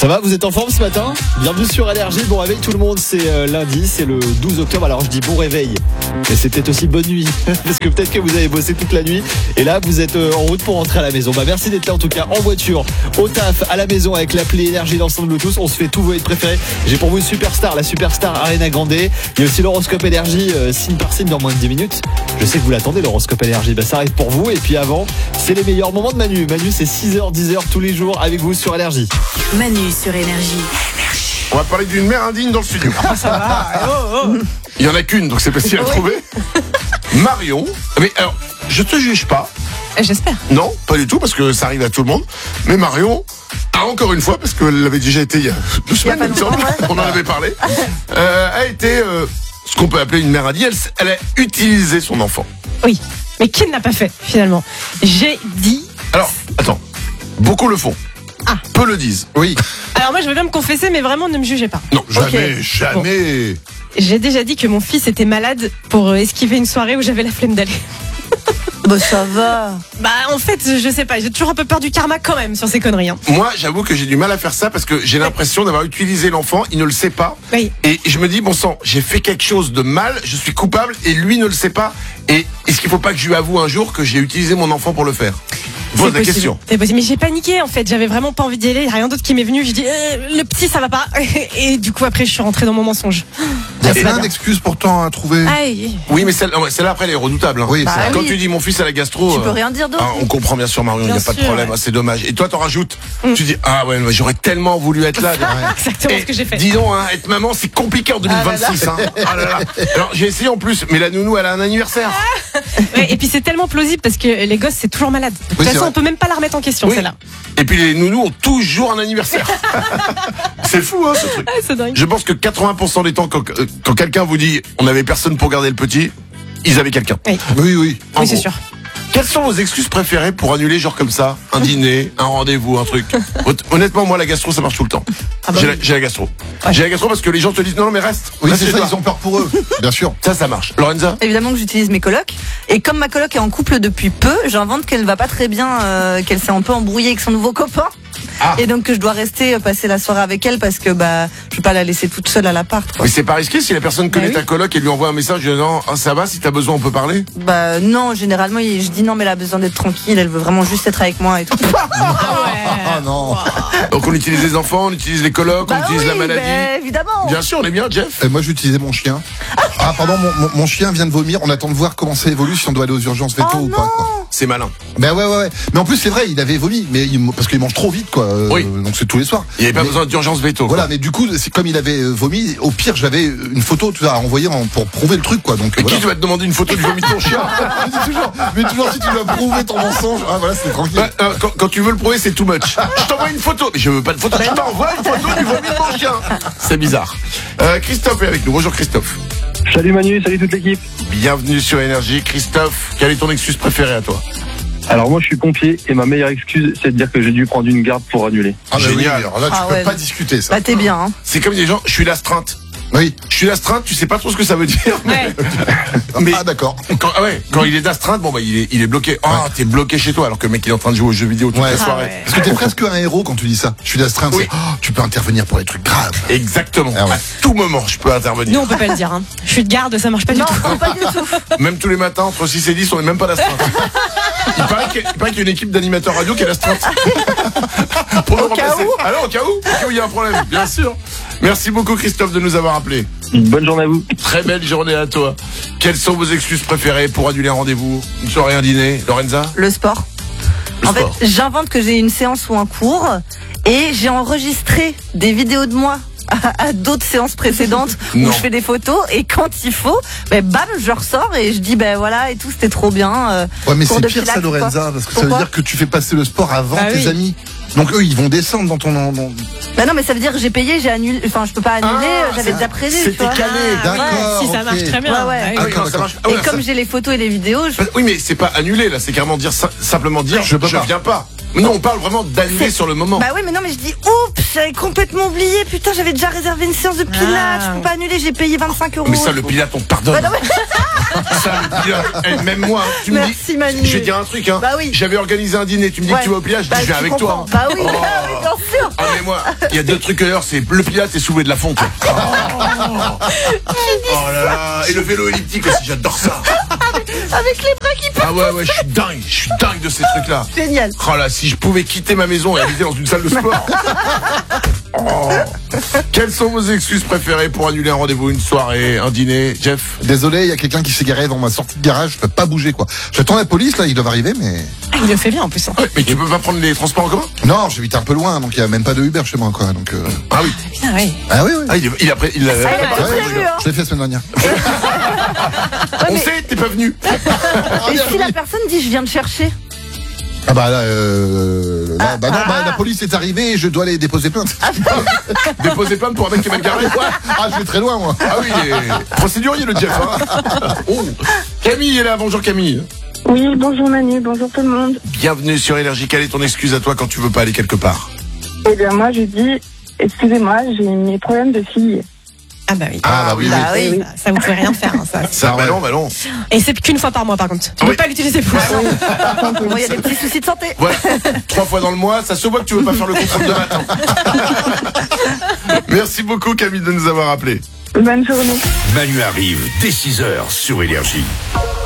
Ça va, vous êtes en forme ce matin? Bienvenue sur Énergie, bon réveil tout le monde, c'est lundi, c'est le 12 octobre, alors je dis bon réveil, mais c'est peut-être aussi bonne nuit, parce que peut-être que vous avez bossé toute la nuit, et là vous êtes en route pour rentrer à la maison. Merci d'être là en tout cas, en voiture, au taf, à la maison, avec l'appli Énergie d'ensemble Bluetooth, on se fait tous vos hits préférés. J'ai pour vous une superstar, la superstar Ariana Grande, il y a aussi l'horoscope Énergie, signe par signe dans moins de 10 minutes. Je sais que vous l'attendez l'horoscope Énergie, ça arrive pour vous, et puis avant, c'est les meilleurs moments de Manu. Manu, c'est 6h, 10h tous les jours avec vous sur Énergie. Manu sur Énergie. On va parler d'une mère indigne dans le studio. Ça va. Il y en a qu'une, donc c'est facile à trouver. Marion. Mais alors, je te juge pas. J'espère. Non, pas du tout, parce que ça arrive à tout le monde. Mais Marion a encore une fois, parce qu'elle l'avait déjà été il y a 2 semaines, il me semble, on en avait parlé, a été ce qu'on peut appeler une mère indigne. Elle a utilisé son enfant. Oui, mais qui ne l'a pas fait finalement? J'ai dit. Alors, attends, beaucoup le font. Ah. Peu le disent. Oui. Alors moi je veux bien me confesser, mais vraiment ne me jugez pas. Non, jamais, Okay. jamais. Bon. J'ai déjà dit que mon fils était malade pour esquiver une soirée où j'avais la flemme d'aller. Bah ça va. Bah en fait, je sais pas, j'ai toujours un peu peur du karma quand même sur ces conneries. Hein. Moi, j'avoue que j'ai du mal à faire ça parce que j'ai l'impression d'avoir utilisé l'enfant, il ne le sait pas. Oui. Et je me dis, bon sang, j'ai fait quelque chose de mal, je suis coupable et lui ne le sait pas. Et est-ce qu'il ne faut pas que je lui avoue un jour que j'ai utilisé mon enfant pour le faire? Pose la question. C'est possible, mais j'ai paniqué en fait, j'avais vraiment pas envie d'y aller, il y a rien d'autre qui m'est venu, j'ai dit le petit ça va pas. Et du coup après je suis rentrée dans mon mensonge. Il y a plein d'excuses pourtant à trouver. Aïe. Oui, mais celle-là après elle est redoutable. Hein. Oui, Bah c'est Quand oui. tu dis mon fils à la gastro, Tu peux rien dire d'autre. on comprend bien sûr Marion, il n'y a Bien pas de sûr, problème, ouais. c'est dommage. Et toi t'en rajoutes, tu dis ah ouais, mais j'aurais tellement voulu être là. Exactement ce que j'ai fait. Dis donc, hein, être maman c'est compliqué en 2026. Hein. Ah là là. Alors j'ai essayé en plus, mais la nounou elle a un anniversaire. Ouais, et puis c'est tellement plausible parce que les gosses c'est toujours malade. De toute Oui, c'est façon vrai. on peut même pas la remettre en question Oui. celle-là. Et puis les nounous ont toujours un anniversaire. C'est fou hein ce truc. Ah, c'est dingue. Je pense que 80% des temps quand quelqu'un vous dit on avait personne pour garder le petit, ils avaient quelqu'un. Oui, Oui. En oui c'est gros. sûr. Quelles sont vos excuses préférées pour annuler genre comme ça un dîner, un rendez-vous, un truc? Honnêtement, moi la gastro ça marche tout le temps. Ah bah J'ai la gastro. J'ai la gastro parce que les gens te disent non mais reste. Oui, Reste c'est chez ça, toi. ils ont peur pour eux. Bien sûr. Ça marche. Lorenza? Évidemment que j'utilise mes colocs. Et comme ma coloc est en couple depuis peu, j'invente qu'elle va pas très bien, qu'elle s'est un peu embrouillée avec son nouveau copain. Ah. Et donc que je dois rester passer la soirée avec elle parce que je peux pas la laisser toute seule à l'appart. Quoi. Mais c'est pas risqué si la personne connaît oui. ta coloc et lui envoie un message disant ça va, si t'as besoin on peut parler? Bah non, généralement je dis non mais elle a besoin d'être tranquille, elle veut vraiment juste être avec moi et tout. Ah non. Donc on utilise les enfants, on utilise les colocs, on utilise la maladie. Évidemment. Bien sûr, on est bien, Jeff. Moi j'utilisais mon chien. Ah pardon, mon chien vient de vomir. On attend de voir comment ça évolue, si on doit aller aux urgences veto Oh ou pas. Quoi. C'est malin. Ben ouais. Mais en plus c'est vrai, il avait vomi, mais parce qu'il mange trop vite quoi. Oui. Donc c'est tous les soirs. Il n'y avait pas Mais- besoin d'urgence veto. Voilà, mais du coup, c'est comme il avait vomi, au pire, j'avais une photo tu vois, à envoyer pour prouver le truc, quoi. Donc, Mais voilà. qui va te demander une photo du vomi de ton chien? mais toujours si tu dois prouver ton mensonge, ah voilà, c'est tranquille. Ouais, quand tu veux le prouver, c'est too much. Je t'envoie une photo. Mais je veux pas de photo. Je t'envoie une photo du vomi de mon chien. C'est bizarre. Christophe est avec nous. Bonjour Christophe. Salut Manu, salut toute l'équipe. Bienvenue sur Énergie. Christophe, quelle est ton excuse préférée à toi? Alors moi je suis pompier et ma meilleure excuse c'est de dire que j'ai dû prendre une garde pour annuler. Ah, bah Génial. oui, alors là, tu Ah peux ouais. pas discuter ça. Bah t'es bien. Hein. C'est comme des gens, je suis l'astreinte. Oui. Je suis l'astreinte, tu sais pas trop ce que ça veut dire. Ouais. Mais Ah d'accord. quand il est d'astreinte, bon bah il est bloqué. Ah, t'es bloqué chez toi alors que le mec il est en train de jouer aux jeux vidéo toute Ouais. la soirée. ouais. Parce que t'es presque un héros quand tu dis ça. Je suis d'astreinte, Oui. c'est tu peux intervenir pour les trucs graves. Exactement. Ah ouais. À tout moment, je peux intervenir. Nous on peut pas le dire. Hein. Je suis de garde, ça marche pas Non, du tout. pas du tout. Même tous les matins, entre 6 et 10, on n'est même pas d'astreinte. Il paraît qu'il y a une équipe d'animateurs radio qui est l'astreinte. Pour nous remplacer. Alors, au cas où il y a un problème, bien sûr. Merci beaucoup Christophe de nous avoir appelés. Bonne journée à vous. Très belle journée à toi. Quelles sont vos excuses préférées pour annuler un rendez-vous, une soirée, un dîner? Lorenza? Le sport. Le En sport. fait, j'invente que j'ai une séance ou un cours et j'ai enregistré des vidéos de moi à d'autres séances précédentes Non. où je fais des photos et quand il faut, bam, je ressors et je dis voilà et tout, c'était trop bien. Ouais, mais cours c'est de pire pilates ça, ou quoi. Lorenza, parce que ça veut Pourquoi dire que tu fais passer le sport avant Bah tes oui. amis. Donc eux, ils vont descendre dans ton. Bah non, mais ça veut dire que j'ai payé, j'ai annulé. Enfin, je peux pas annuler, j'avais déjà prévu. tu c'était vois. calé. D'accord. Si ça ok. marche très bien. Ouais, ouais. Ouais, Ah oui. oui, non, ça marche. Ah Et ouais, comme j'ai les photos et les vidéos, oui, mais c'est pas annulé là, c'est carrément dire simplement dire Je peux pas. viens pas. Mais non, on parle vraiment d'annuler sur le moment. Bah oui, mais non, mais je dis, oups, j'avais complètement oublié. Putain, j'avais déjà réservé une séance de pilates. Je peux pas annuler, j'ai payé 25 €. Mais ça, le pilote, on te pardonne. Bah non, mais- Ça, le pilote, même moi, tu me Merci, dis. Manu. Je vais dire un truc, hein. Bah oui. J'avais organisé un dîner, tu me dis Ouais. que tu vas au pilote, je dis, Bah, je viens tu avec toi. comprends. Bah oui, Oh. bah oui, bien sûr. Ah, mais moi, il y a deux trucs ailleurs, c'est le pilote et soulever de la fonte. Oh là là, et le vélo elliptique aussi, j'adore ça. Avec les bras qui partent. Ah ouais, je suis dingue de ces trucs-là. Génial. Oh là, si je pouvais quitter ma maison et habiter dans une salle de sport. Oh. Quelles sont vos excuses préférées pour annuler un rendez-vous, une soirée, un dîner, Jeff? Désolé, il y a quelqu'un qui s'est garé devant ma sortie de garage, je peux pas bouger quoi. J'attends la police là, ils doivent arriver mais... Ah, il le fait bien en plus. Hein. Ouais, mais tu peux pas prendre les transports en commun? Non, j'habite un peu loin, donc il y a même pas de Uber chez moi quoi, donc... Ah oui. Putain, ouais. Ah oui, oui. Ah, il a Ah, il a tout prévu, hein. Je l'ai fait la semaine dernière. On sait, t'es pas venu. Et si la personne dit, je viens te chercher. Ah bah là, bah non, bah, la police est arrivée et je dois aller déposer plainte. Déposer plainte pour un mec qui est mal garé. Ah, je vais très loin moi. Ah oui, il est procédurier le Jeff. Hein. Oh. Camille est là, bonjour Camille. Oui, bonjour Manu, bonjour tout le monde. Bienvenue sur Énergie. Quelle est ton excuse à toi quand tu veux pas aller quelque part? Eh bien moi je dis, excusez-moi, j'ai mes problèmes de fille. Ah bah oui. Ah bah oui, Bah oui. Ça, vous pouvez rien faire. Hein, ça. Ça, bah non. Et c'est qu'une fois par mois par contre. Tu peux Oui. pas l'utiliser plus. Bon, il y a des petits soucis de santé. Voilà, 3 fois dans le mois, ça se voit que tu veux pas faire le contrôle de matin. Merci beaucoup Camille de nous avoir appelés. Bonne journée. Manu arrive dès 6h sur Énergie.